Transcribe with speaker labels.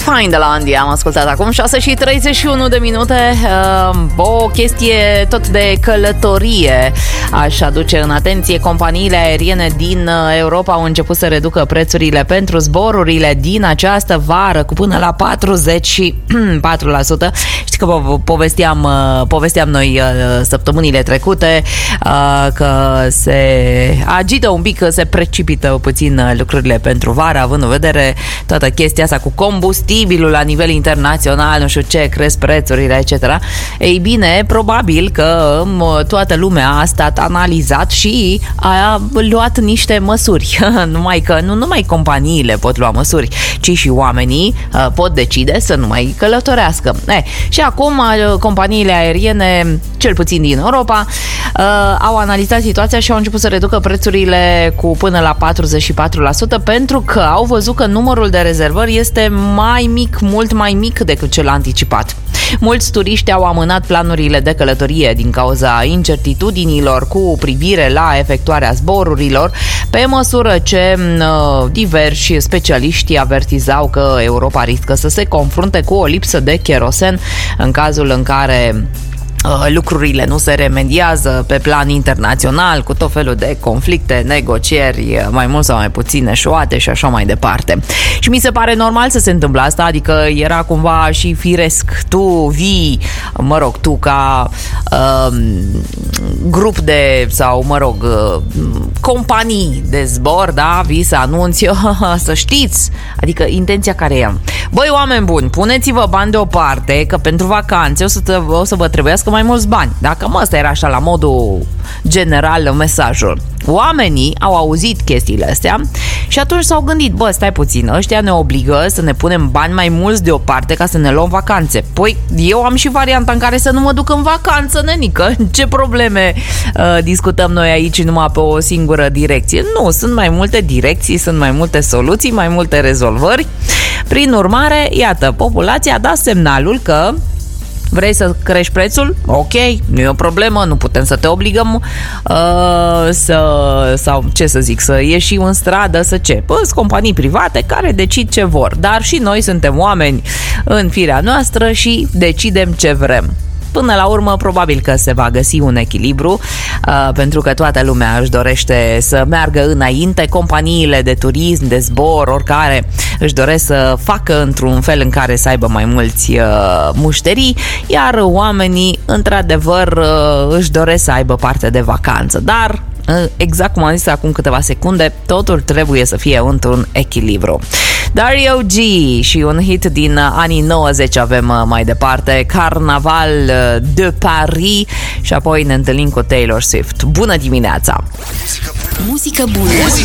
Speaker 1: Fine de la Andy am ascultat acum, 6:31 de minute. O chestie tot de călătorie aș aduce în atenție. Companiile aeriene din Europa au început să reducă prețurile pentru zborurile din această vară cu până la 44%. Știi că povesteam noi săptămânile trecute că se agită un pic, că se precipită puțin lucrurile pentru vară, având în vedere toată chestia asta cu combustibilul la nivel internațional, nu știu ce, cresc prețurile, etc. Ei bine, probabil că toată lumea a stat analizat și a luat niște măsuri. Numai că nu numai companiile pot lua măsuri, ci și oamenii pot decide să nu mai călătorească. Și acum companiile aeriene, cel puțin din Europa, au analizat situația și au început să reducă prețurile cu până la 44% pentru că au văzut că numărul de rezervări este mai mic, mult mai mic decât cel anticipat. Mulți turiști au amânat planurile de călătorie din cauza incertitudinilor cu privire la efectuarea zborurilor, pe măsură ce diversi specialiști avertizau că Europa riscă să se confrunte cu o lipsă de kerosen în cazul în care lucrurile nu se remediază pe plan internațional, cu tot felul de conflicte, negocieri mai mult sau mai puțin eșuate și așa mai departe. Și mi se pare normal să se întâmple asta, adică era cumva și firesc. Tu tu ca grup de, sau companii de zbor, da, vii să anunți, să știți, adică intenția care e. Băi, oameni buni, puneți-vă bani deoparte, că pentru vacanțe o să vă trebuiască mai mulți bani. Dacă ăsta era așa la modul general mesajul. Oamenii au auzit chestiile astea și atunci s-au gândit, stai puțin, ăștia ne obligă să ne punem bani mai mulți deoparte ca să ne luăm vacanțe. Păi, eu am și varianta în care să nu mă duc în vacanță, nenică. Ce probleme discutăm noi aici numai pe o singură direcție? Nu, sunt mai multe direcții, sunt mai multe soluții, mai multe rezolvări. Prin urmare, iată, populația a dat semnalul că vrei să crești prețul? Ok, nu e o problemă, nu putem să te obligăm să ieși în stradă, sunt companii private care decid ce vor, dar și noi suntem oameni în firea noastră și decidem ce vrem. Până la urmă, probabil că se va găsi un echilibru, pentru că toată lumea își dorește să meargă înainte. Companiile de turism, de zbor, oricare, își doresc să facă într-un fel în care să aibă mai mulți mușterii, iar oamenii, într-adevăr, își doresc să aibă parte de vacanță. Dar, exact cum am zis acum câteva secunde, totul trebuie să fie într-un echilibru. Dario G și un hit din anii 90 avem mai departe, Carnaval de Paris, și apoi ne întâlnim cu Taylor Swift. Bună dimineața!
Speaker 2: Muzică bună!